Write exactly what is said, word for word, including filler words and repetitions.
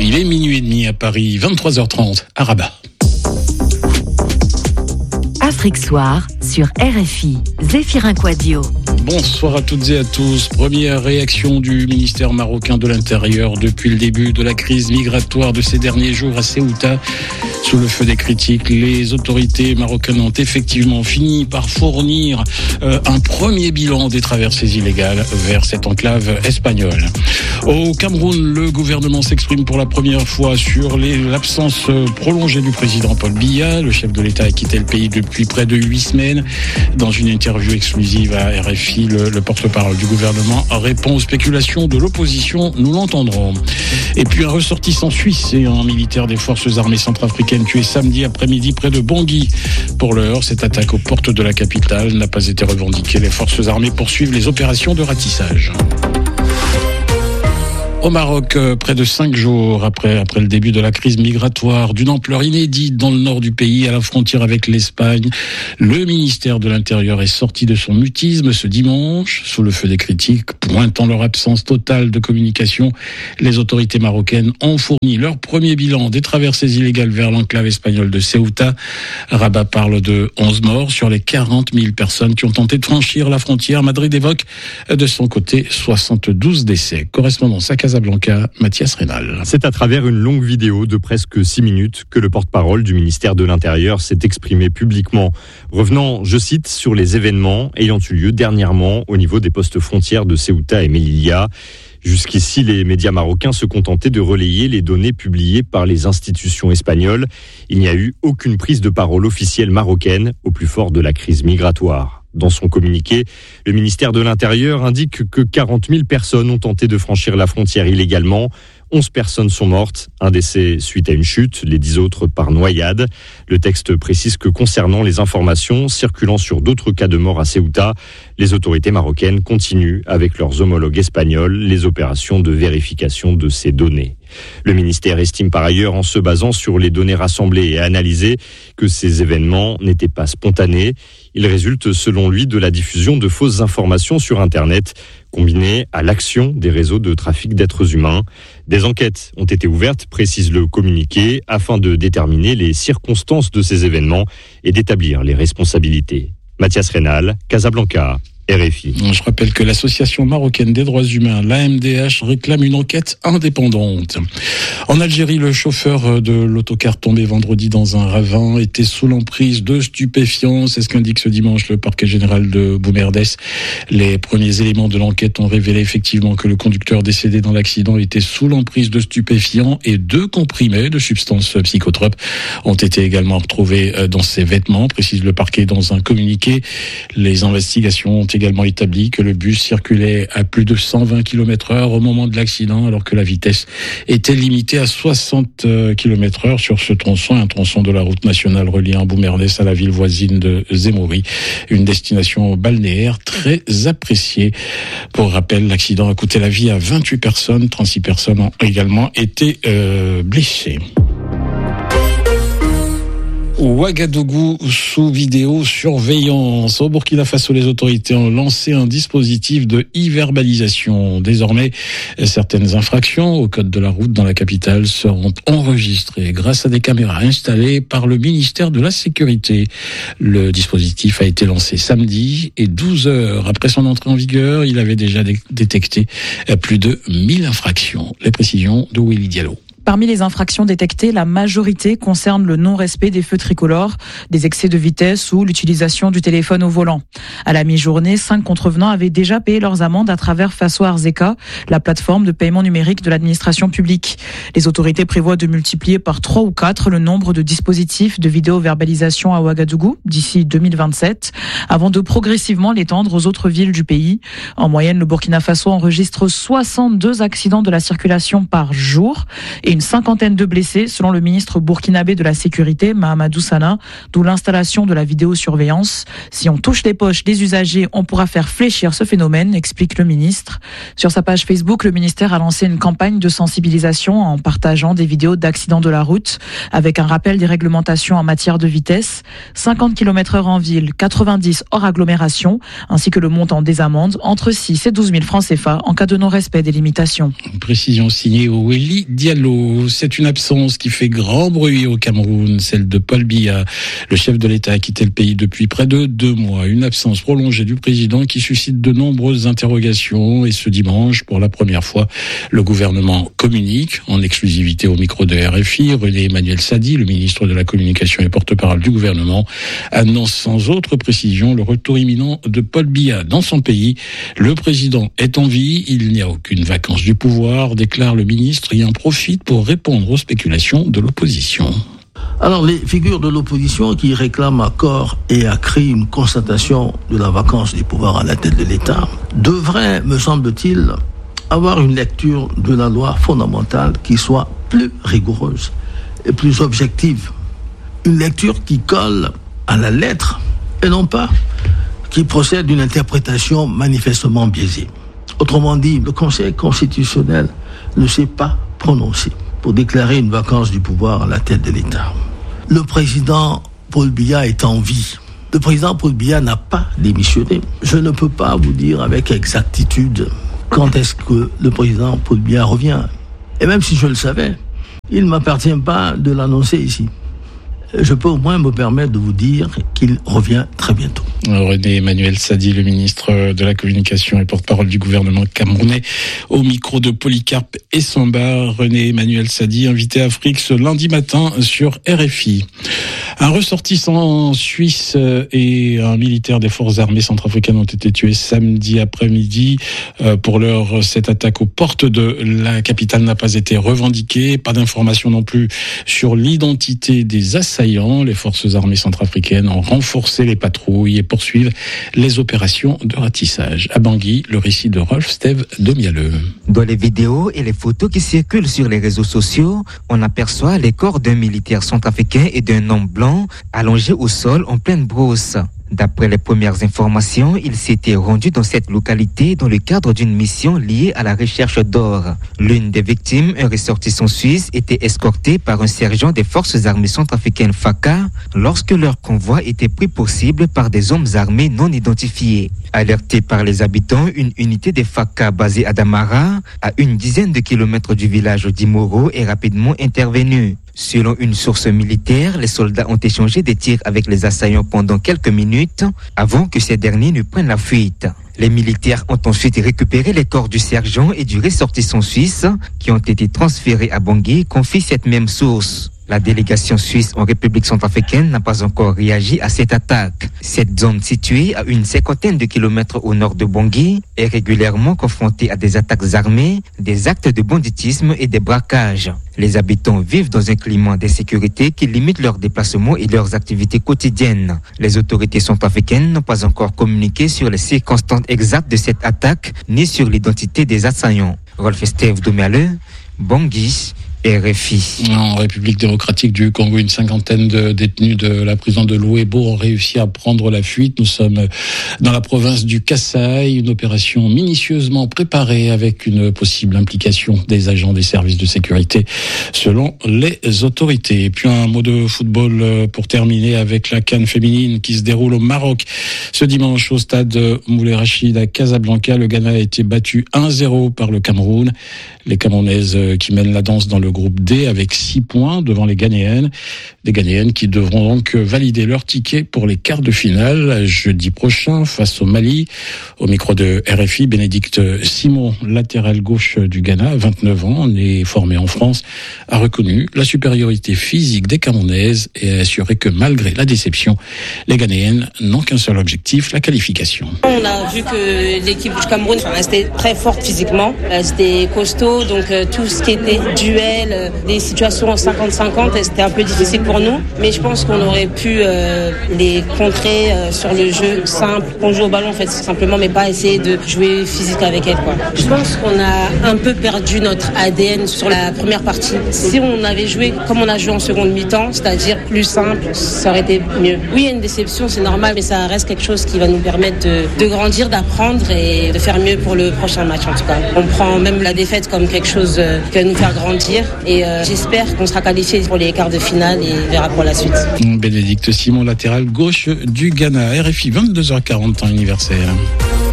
Il est minuit et demi à Paris, vingt-trois heures trente à Rabat. Afrique Soir sur R F I, Zéphirin Quadio. Bonsoir à toutes et à tous. Première réaction du ministère marocain de l'Intérieur depuis le début de la crise migratoire de ces derniers jours à Ceuta. Sous le feu des critiques, les autorités marocaines ont effectivement fini par fournir euh, un premier bilan des traversées illégales vers cette enclave espagnole. Au Cameroun, le gouvernement s'exprime pour la première fois sur les, l'absence prolongée du président Paul Biya. Le chef de l'État a quitté le pays depuis près de huit semaines. Dans une interview exclusive à R F I, le, le porte-parole du gouvernement répond aux spéculations de l'opposition. Nous l'entendrons. Et puis un ressortissant suisse et un militaire des forces armées centrafricaines tué samedi après-midi près de Bangui. Pour l'heure, cette attaque aux portes de la capitale n'a pas été revendiquée. Les forces armées poursuivent les opérations de ratissage. Au Maroc, près de cinq jours après, après le début de la crise migratoire d'une ampleur inédite dans le nord du pays, à la frontière avec l'Espagne, le ministère de l'Intérieur est sorti de son mutisme ce dimanche, sous le feu des critiques, pointant leur absence totale de communication. Les autorités marocaines ont fourni leur premier bilan des traversées illégales vers l'enclave espagnole de Ceuta. Rabat parle de onze morts sur les quarante mille personnes qui ont tenté de franchir la frontière. Madrid évoque de son côté soixante-douze décès. Correspondance à Casablanca, Mathias Rénal. C'est à travers une longue vidéo de presque six minutes que le porte-parole du ministère de l'Intérieur s'est exprimé publiquement, revenant, je cite, sur les événements ayant eu lieu dernièrement au niveau des postes frontières de Ceuta et Melilla. Jusqu'ici, les médias marocains se contentaient de relayer les données publiées par les institutions espagnoles. Il n'y a eu aucune prise de parole officielle marocaine au plus fort de la crise migratoire. Dans son communiqué, le ministère de l'Intérieur indique que quarante mille personnes ont tenté de franchir la frontière illégalement. onze personnes sont mortes, un décès suite à une chute, les dix autres par noyade. Le texte précise que concernant les informations circulant sur d'autres cas de mort à Ceuta, les autorités marocaines continuent avec leurs homologues espagnols les opérations de vérification de ces données. Le ministère estime par ailleurs, en se basant sur les données rassemblées et analysées, que ces événements n'étaient pas spontanés. Ils résultent, selon lui, de la diffusion de fausses informations sur Internet, combinées à l'action des réseaux de trafic d'êtres humains. Des enquêtes ont été ouvertes, précise le communiqué, afin de déterminer les circonstances de ces événements et d'établir les responsabilités. Mathias Rénal, Casablanca. R F I. Je rappelle que l'association marocaine des droits humains, l'A M D H, réclame une enquête indépendante. En Algérie, le chauffeur de l'autocar tombé vendredi dans un ravin était sous l'emprise de stupéfiants. C'est ce qu'indique ce dimanche le parquet général de Boumerdès. Les premiers éléments de l'enquête ont révélé effectivement que le conducteur décédé dans l'accident était sous l'emprise de stupéfiants et deux comprimés de substances psychotropes ont été également retrouvés dans ses vêtements, précise le parquet dans un communiqué. Les investigations ont également établi que le bus circulait à plus de cent vingt kilomètres heure au moment de l'accident, alors que la vitesse était limitée à soixante kilomètres heure sur ce tronçon, un tronçon de la route nationale reliant Boumerdès à la ville voisine de Zemouri, une destination balnéaire très appréciée. Pour rappel, l'accident a coûté la vie à vingt-huit personnes, trente-six personnes ont également été euh, blessées. Ouagadougou sous vidéosurveillance. Au Burkina Faso, les autorités ont lancé un dispositif de e-verbalisation. Désormais, certaines infractions au code de la route dans la capitale seront enregistrées grâce à des caméras installées par le ministère de la Sécurité. Le dispositif a été lancé samedi et douze heures après son entrée en vigueur, il avait déjà dé- détecté plus de mille infractions. Les précisions de Willy Diallo. Parmi les infractions détectées, la majorité concerne le non-respect des feux tricolores, des excès de vitesse ou l'utilisation du téléphone au volant. À la mi-journée, cinq contrevenants avaient déjà payé leurs amendes à travers Faso Arzeka, la plateforme de paiement numérique de l'administration publique. Les autorités prévoient de multiplier par trois ou quatre le nombre de dispositifs de vidéo-verbalisation à Ouagadougou d'ici deux mille vingt-sept, avant de progressivement l'étendre aux autres villes du pays. En moyenne, le Burkina Faso enregistre soixante-deux accidents de la circulation par jour et une cinquantaine de blessés, selon le ministre burkinabé de la Sécurité, Mahamadou Sana, d'où l'installation de la vidéosurveillance. Si on touche les poches des usagers, on pourra faire fléchir ce phénomène, explique le ministre. Sur sa page Facebook, le ministère a lancé une campagne de sensibilisation en partageant des vidéos d'accidents de la route, avec un rappel des réglementations en matière de vitesse, cinquante kilomètres heure en ville, quatre-vingt-dix hors agglomération, ainsi que le montant des amendes, entre six et douze mille francs C F A en cas de non-respect des limitations. Une précision signée au Willy Diallo. l'info, c'est une absence qui fait grand bruit au Cameroun, celle de Paul Biya. Le chef de l'État a quitté le pays depuis près de deux mois. Une absence prolongée du président qui suscite de nombreuses interrogations. Et ce dimanche, pour la première fois, le gouvernement communique en exclusivité au micro de R F I. René Emmanuel Sadi, le ministre de la Communication et porte-parole du gouvernement, annonce sans autre précision le retour imminent de Paul Biya dans son pays. Le président est en vie, il n'y a aucune vacance du pouvoir, déclare le ministre, et en profite pour répondre aux spéculations de l'opposition. Alors, les figures de l'opposition qui réclament à corps et à cri une constatation de la vacance du pouvoir à la tête de l'État devraient, me semble-t-il, avoir une lecture de la loi fondamentale qui soit plus rigoureuse et plus objective. Une lecture qui colle à la lettre et non pas qui procède d'une interprétation manifestement biaisée. Autrement dit, le Conseil constitutionnel ne s'est pas prononcé pour déclarer une vacance du pouvoir à la tête de l'État. Le président Paul Biya est en vie. Le président Paul Biya n'a pas démissionné. Je ne peux pas vous dire avec exactitude quand est-ce que le président Paul Biya revient. Et même si je le savais, il ne m'appartient pas de l'annoncer ici. Je peux au moins me permettre de vous dire qu'il revient très bientôt. René Emmanuel Sadi, le ministre de la Communication et porte-parole du gouvernement camerounais, au micro de Polycarpe et Samba. René Emmanuel Sadi, invité Afrique ce lundi matin sur R F I. Un ressortissant suisse et un militaire des forces armées centrafricaines ont été tués samedi après-midi. Pour l'heure, cette attaque aux portes de la capitale n'a pas été revendiquée. Pas d'informations non plus sur l'identité des assaillants. Les forces armées centrafricaines ont renforcé les patrouilles et poursuivent les opérations de ratissage. À Bangui, le récit de Rolf Steve Domialeux. Dans les vidéos et les photos qui circulent sur les réseaux sociaux, on aperçoit les corps d'un militaire centrafricain et d'un homme blanc allongés au sol en pleine brousse. D'après les premières informations, il s'était rendu dans cette localité dans le cadre d'une mission liée à la recherche d'or. L'une des victimes, un ressortissant suisse, était escortée par un sergent des forces armées centrafricaines F A C A lorsque leur convoi était pris pour cible par des hommes armés non identifiés. Alertée par les habitants, une unité des F A C A basée à Damara, à une dizaine de kilomètres du village d'Imoro, est rapidement intervenue. Selon une source militaire, les soldats ont échangé des tirs avec les assaillants pendant quelques minutes avant que ces derniers ne prennent la fuite. Les militaires ont ensuite récupéré les corps du sergent et du ressortissant suisse qui ont été transférés à Bangui, confie cette même source. La délégation suisse en République centrafricaine n'a pas encore réagi à cette attaque. Cette zone située à une cinquantaine de kilomètres au nord de Bangui est régulièrement confrontée à des attaques armées, des actes de banditisme et des braquages. Les habitants vivent dans un climat d'insécurité qui limite leurs déplacements et leurs activités quotidiennes. Les autorités centrafricaines n'ont pas encore communiqué sur les circonstances exactes de cette attaque ni sur l'identité des assaillants. Rolf Steve Domialeux, Bangui, R F I. En République démocratique du Congo, une cinquantaine de détenus de la prison de Louébo ont réussi à prendre la fuite. Nous sommes dans la province du Kasaï, une opération minutieusement préparée avec une possible implication des agents des services de sécurité selon les autorités. Et puis un mot de football pour terminer avec la CAN féminine qui se déroule au Maroc. Ce dimanche au stade Moulay Rachid à Casablanca, le Ghana a été battu un zéro par le Cameroun. Les Camerounaises qui mènent la danse dans le groupe D avec six points devant les Ghanéennes. Des Ghanéennes qui devront donc valider leur ticket pour les quarts de finale jeudi prochain face au Mali. Au micro de R F I, Bénédicte Simon, latéral gauche du Ghana, vingt-neuf ans, né et formé en France, a reconnu la supériorité physique des Camerounaises et a assuré que malgré la déception, les Ghanéennes n'ont qu'un seul objectif, la qualification. On a vu que l'équipe du Cameroun restait très forte physiquement, c'était costaud, donc tout ce qui était duel, des situations en cinquante cinquante, c'était un peu difficile pour nous, mais je pense qu'on aurait pu euh, les contrer euh, sur le jeu simple, qu'on joue au ballon en fait simplement, mais pas essayer de jouer physique avec elle, quoi. Je pense qu'on a un peu perdu notre A D N sur la première partie. Si on avait joué comme on a joué en seconde mi-temps, c'est-à-dire plus simple, ça aurait été mieux. Oui, il y a une déception, c'est normal, mais ça reste quelque chose qui va nous permettre de, de grandir, d'apprendre et de faire mieux pour le prochain match en tout cas. On prend même la défaite comme quelque chose euh, qui va nous faire grandir et euh, j'espère qu'on sera qualifié pour les quarts de finale et on verra pour la suite. Bénédicte Simon, latéral gauche du Ghana. R F I, vingt-deux heures quarante, temps universel.